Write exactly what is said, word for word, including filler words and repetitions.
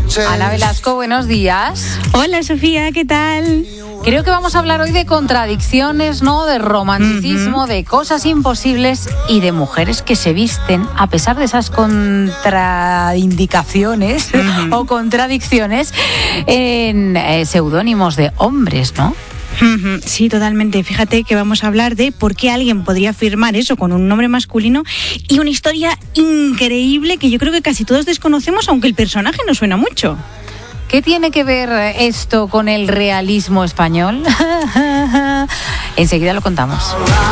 Ana Velasco, buenos días. Hola Sofía, ¿qué tal? Creo que vamos a hablar hoy de contradicciones, ¿no? De romanticismo, uh-huh. de cosas imposibles y de mujeres que se visten a pesar de esas contraindicaciones uh-huh. o contradicciones en eh, seudónimos de hombres, ¿no? Sí, totalmente. Fíjate que vamos a hablar de por qué alguien podría firmar eso con un nombre masculino y una historia increíble que yo creo que casi todos desconocemos, aunque el personaje nos suena mucho. ¿Qué tiene que ver esto con el realismo español? Enseguida lo contamos.